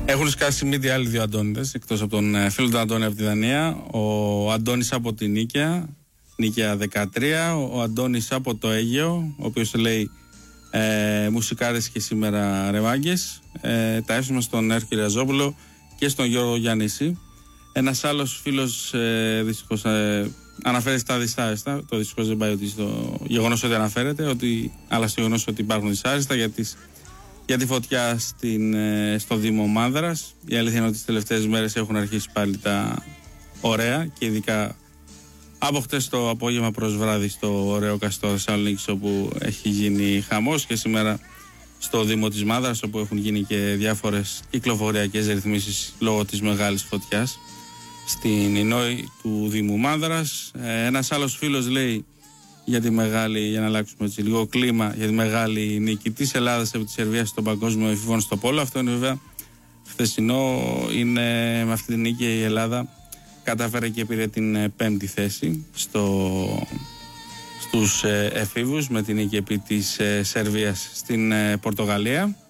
Έχουν σκάσει μύτη άλλοι δύο Αντώνιδες, εκτός από τον φίλο του Αντώνη από τη Δανία. Ο Αντώνης από την Νίκαια, Νίκαια 13. Ο Αντώνης από το Αίγαιο, ο οποίος λέει μουσικάρες και σήμερα ρεμάγκες. Τα εύσημα στον Έρκη Ραζόπουλο και στον Γιώργο Γιάννηση. Ένας άλλος φίλος δυστυχώς αναφέρεται στα δυσάρεστα. Το δυστυχώς δεν πάει ότι στο γεγονός ότι αναφέρεται, αλλά στο γεγονός ότι υπάρχουν δυσάρεστα για τη φωτιά στο Δήμο Μάνδρας. Η αλήθεια είναι ότι τις τελευταίες μέρες έχουν αρχίσει πάλι τα ωραία και ειδικά από χτες το απόγευμα προς βράδυ στο ωραίο Καστό Θεσσαλονίκης, όπου έχει γίνει χαμός, και σήμερα στο Δήμο της Μάνδρας, όπου έχουν γίνει και διάφορες κυκλοφοριακές ρυθμίσεις λόγω της μεγάλης φωτιάς στην Ινόη του Δήμου Μάνδρας. Ένας άλλος φίλος λέει για να αλλάξουμε έτσι λίγο κλίμα, για τη μεγάλη νίκη της Ελλάδας επί της Σερβίας στον παγκόσμιο εφήβων στο πόλο. Αυτό είναι βέβαια χθεσινό. Είναι με αυτή τη νίκη η Ελλάδα κατάφερε και πήρε την 5η θέση στους εφήβους με την νίκη επί της Σερβίας στην Πορτογαλία.